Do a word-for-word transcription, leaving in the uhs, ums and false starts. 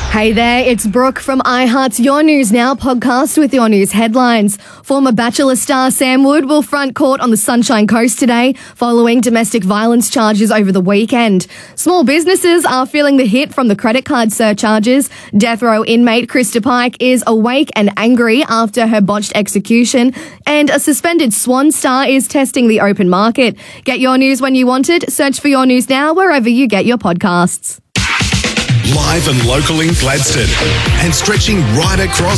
Hey there, it's Brooke from iHeart's Your News Now podcast with your news headlines. Former Bachelor star Sam Wood will front court on the Sunshine Coast today following domestic violence charges over the weekend. Small businesses are feeling the hit from the credit card surcharges. Death row inmate Krista Pike is awake and angry after her botched execution. And a suspended Swan star is testing the open market. Get your news when you want it. Search for Your News Now wherever you get your podcasts. Live and local in Gladstone and stretching right across